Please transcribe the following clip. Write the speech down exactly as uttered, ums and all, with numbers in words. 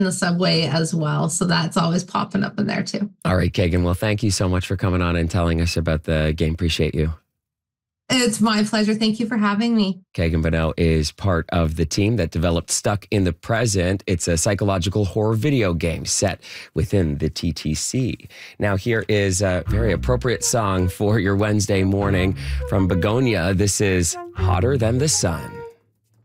the subway as well. So that's always popping up in there too. All right, Kagan. Well, thank you so much for coming on and telling us about the game. Appreciate you. It's my pleasure. Thank you for having me. Kagan Bonneau is part of the team that developed Stuck in the Present. It's a psychological horror video game set within the T T C. Now, here is a very appropriate song for your Wednesday morning from Begonia. This is Hotter Than the Sun.